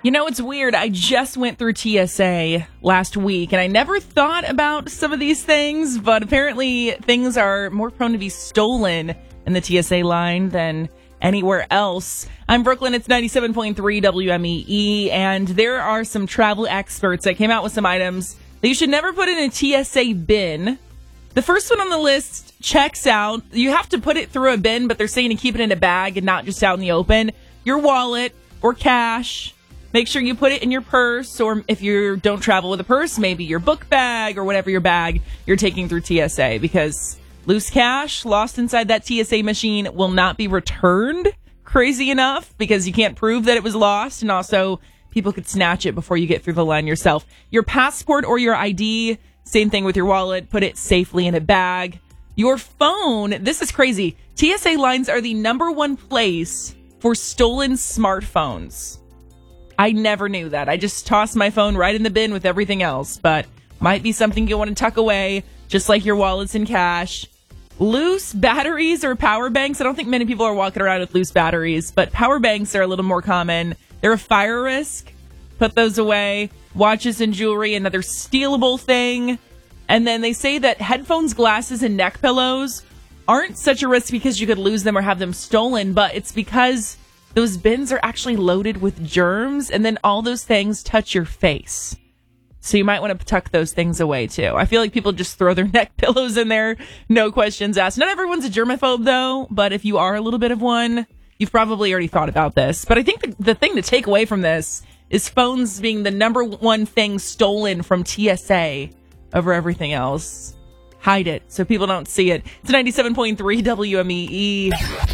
You know, it's weird. I just went through TSA last week, and I never thought about some of these things, but apparently things are more prone to be stolen in the TSA line than anywhere else. I'm Brooklyn. It's 97.3 WMEE, and there are some travel experts that came out with some items that you should never put in a TSA bin. The first one on the list checks out. You have to put it through a bin, but they're saying to keep it in a bag and not just out in the open. Your wallet or cash. Make sure you put it in your purse, or if you don't travel with a purse, maybe your book bag or whatever your bag you're taking through TSA, because loose cash lost inside that TSA machine will not be returned. Crazy enough, because you can't prove that it was lost, and also people could snatch it before you get through the line yourself. Your passport or your ID, same thing with your wallet, put it safely in a bag. Your phone, this is crazy. TSA lines are the number one place for stolen smartphones. I never knew that. I just tossed my phone right in the bin with everything else, but might be something you want to tuck away, just like your wallets and cash. Loose batteries or power banks. I don't think many people are walking around with loose batteries, but power banks are a little more common. They're a fire risk. Put those away. Watches and jewelry, another stealable thing. And then they say that headphones, glasses, and neck pillows aren't such a risk because you could lose them or have them stolen, but it's because those bins are actually loaded with germs, and then all those things touch your face. So you might want to tuck those things away, too. I feel like people just throw their neck pillows in there, no questions asked. Not everyone's a germaphobe, though, but if you are a little bit of one, you've probably already thought about this. But I think the thing to take away from this is phones being the number one thing stolen from TSA over everything else. Hide it so people don't see it. It's 97.3 WMEE.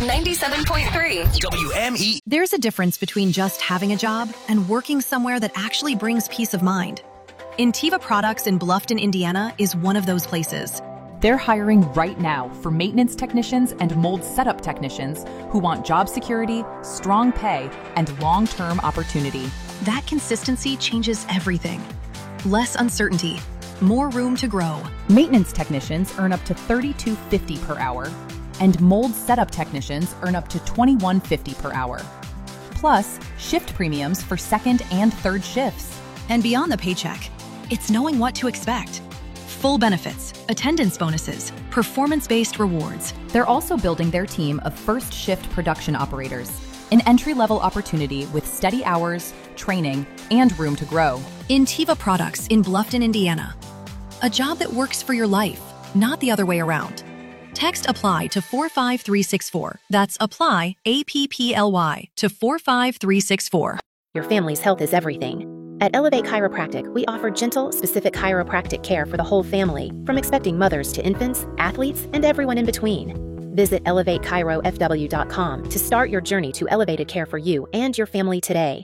97.3 WME. There's a difference between just having a job and working somewhere that actually brings peace of mind. Intiva Products in Bluffton, Indiana is one of those places. They're hiring right now for maintenance technicians and mold setup technicians who want job security, strong pay, and long-term opportunity. That consistency changes everything. Less uncertainty, more room to grow. Maintenance technicians earn up to $32.50 per hour, and mold setup technicians earn up to $21.50 per hour. Plus, shift premiums for second and third shifts. And beyond the paycheck, it's knowing what to expect. Full benefits, attendance bonuses, performance-based rewards. They're also building their team of first shift production operators, an entry-level opportunity with steady hours, training, and room to grow. Intiva Products in Bluffton, Indiana. A job that works for your life, not the other way around. Text APPLY to 45364. That's APPLY, APPLY, to 45364. Your family's health is everything. At Elevate Chiropractic, we offer gentle, specific chiropractic care for the whole family, from expecting mothers to infants, athletes, and everyone in between. Visit ElevateChiroFW.com to start your journey to elevated care for you and your family today.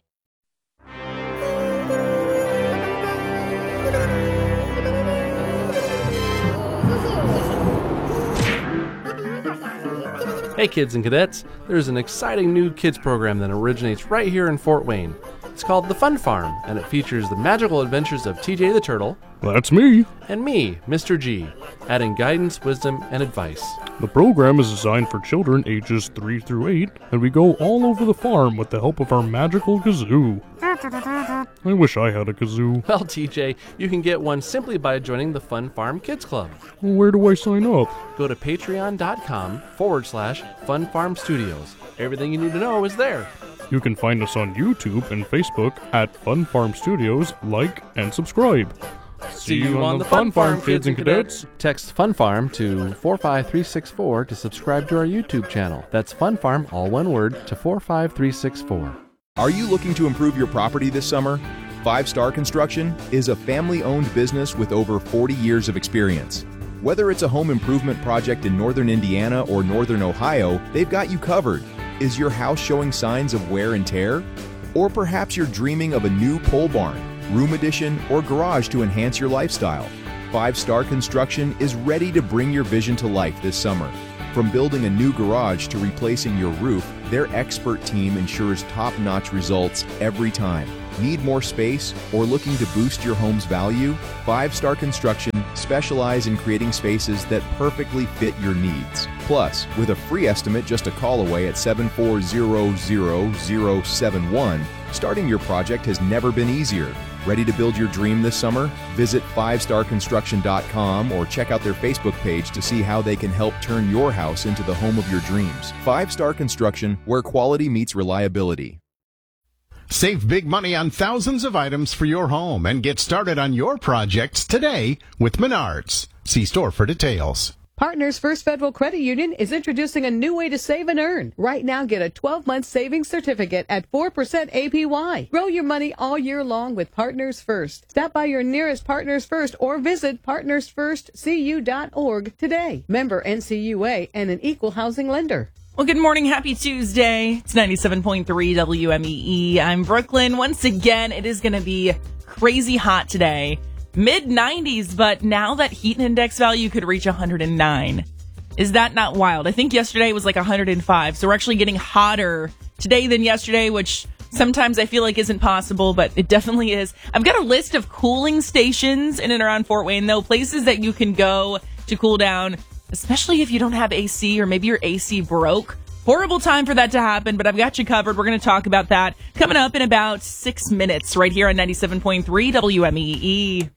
Hey kids and cadets, there's an exciting new kids program that originates right here in Fort Wayne. It's called The Fun Farm, and it features the magical adventures of TJ the Turtle. That's me. And me, Mr. G, adding guidance, wisdom, and advice. The program is designed for children ages 3 through 8, and we go all over the farm with the help of our magical kazoo. I wish I had a kazoo. Well, TJ, you can get one simply by joining the Fun Farm Kids Club. Where do I sign up? Go to patreon.com/Fun Farm Studios. Everything you need to know is there. You can find us on YouTube and Facebook at Fun Farm Studios. Like and subscribe. See you on the Fun Farm, kids and cadets. Text Fun Farm to 45364 to subscribe to our YouTube channel. That's Fun Farm, all one word, to 45364. Are you looking to improve your property this summer? 5 Star Construction is a family-owned business with over 40 years of experience. Whether it's a home improvement project in northern Indiana or northern Ohio, they've got you covered. Is your house showing signs of wear and tear? Or perhaps you're dreaming of a new pole barn, room addition, or garage to enhance your lifestyle. 5 Star Construction is ready to bring your vision to life this summer. From building a new garage to replacing your roof, their expert team ensures top-notch results every time. Need more space or looking to boost your home's value? 5 Star Construction specialize in creating spaces that perfectly fit your needs. Plus, with a free estimate just a call away at 7400071, starting your project has never been easier. Ready to build your dream this summer? Visit 5starconstruction.com or check out their Facebook page to see how they can help turn your house into the home of your dreams. 5 Star Construction, where quality meets reliability. Save big money on thousands of items for your home and get started on your projects today with Menards. See store for details. Partners First Federal Credit Union is introducing a new way to save and earn. Right now, get a 12-month savings certificate at 4% APY. Grow your money all year long with Partners First. Stop by your nearest Partners First or visit partnersfirstcu.org today. Member NCUA and an equal housing lender. Well, good morning. Happy Tuesday. It's 97.3 WMEE. I'm Brooklyn. Once again, it is going to be crazy hot today. Mid-90s, but now that heat index value could reach 109. Is that not wild? I think yesterday was like 105, so we're actually getting hotter today than yesterday, which sometimes I feel like isn't possible, but it definitely is. I've got a list of cooling stations in and around Fort Wayne, though, places that you can go to cool down, especially if you don't have AC or maybe your AC broke. Horrible time for that to happen, but I've got you covered. We're going to talk about that coming up in about 6 minutes right here on 97.3 WMEE.